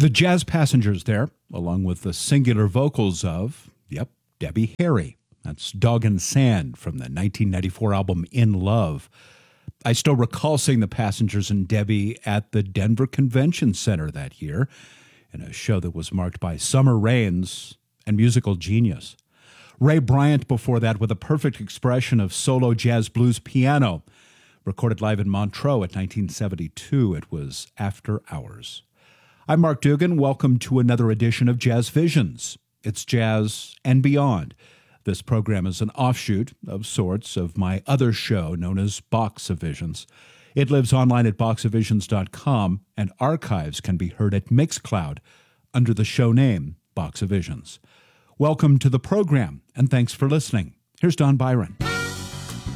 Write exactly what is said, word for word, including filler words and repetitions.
The jazz passengers there, along with the singular vocals of, yep, Debbie Harry. That's Dog and Sand from the nineteen ninety-four album In Love. I still recall seeing the Passengers and Debbie at the Denver Convention Center that year in a show that was marked by summer rains and musical genius. Ray Bryant before that with a perfect expression of solo jazz blues piano. Recorded live in Montreux at nineteen seventy-two, it was After Hours. I'm Mark Dugan. Welcome to another edition of Jazz Visions. It's jazz and beyond. This program is an offshoot of sorts of my other show known as Box of Visions. It lives online at box of visions dot com, and archives can be heard at Mixcloud under the show name Box of Visions. Welcome to the program, and thanks for listening. Here's Don Byron.